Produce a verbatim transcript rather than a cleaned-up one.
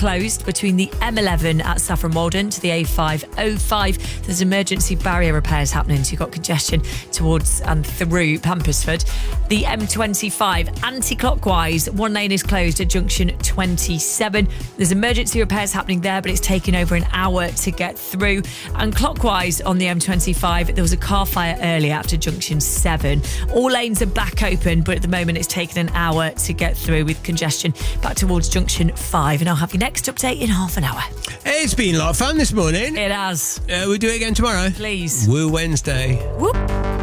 closed between the M eleven at Saffron Walden to the A five oh five. There's emergency barrier repairs happening, so you've got congestion towards and through Pampersford. The M twenty-five anti-clockwise, one lane is closed at junction twenty-seven. There's emergency repairs happening there, but it's taken over an hour to get through. And clockwise on the M twenty-five, there was a car fire earlier after junction seven. All lanes are back open, but at the moment it's taken an hour to get through with congestion back towards junction five. And I'll have your next update in half an hour. It's been a lot of fun this morning. It has. Uh, we'll do it again tomorrow. Please. Woo Wednesday. Whoop.